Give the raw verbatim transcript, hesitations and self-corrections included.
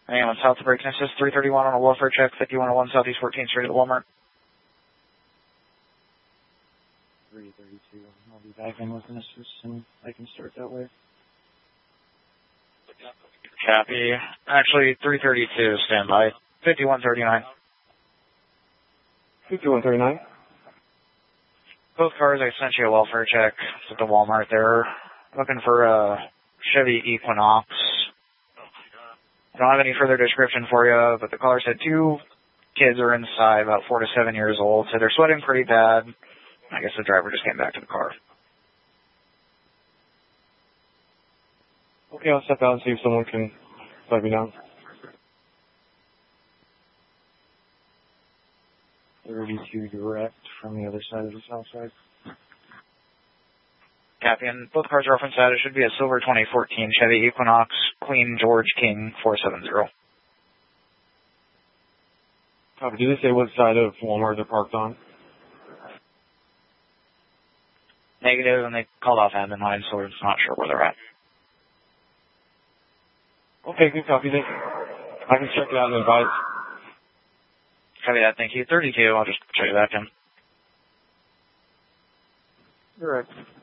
Anyone south of Break Nexus, three thirty-one on a welfare check, fifty-one oh one Southeast fourteenth Street at Walmart. three thirty-two. I'll be back in with Nexus, and I can start that way. Copy. Actually, three thirty-two, standby. fifty-one thirty-nine. fifty-one thirty-nine. Both cars, I sent you a welfare check at the Walmart there. Looking for a Chevy Equinox. I don't have any further description for you, but the caller said two kids are inside, about four to seven years old, so they're sweating pretty bad. I guess the driver just came back to the car. Okay, I'll step out and see if someone can flag me down. thirty-two direct from the other side of the south side. Copy, and both cars are off inside. It should be a silver twenty fourteen Chevy Equinox, Queen George King four seven zero. Copy. Did they say what side of Walmart they're parked on? Negative, and they called off admin line, so we're just not sure where they're at. Okay, good copy. Thank you. I can check it out and advise. Copy that, thank you. thirty-two, I'll just check it back in. Correct.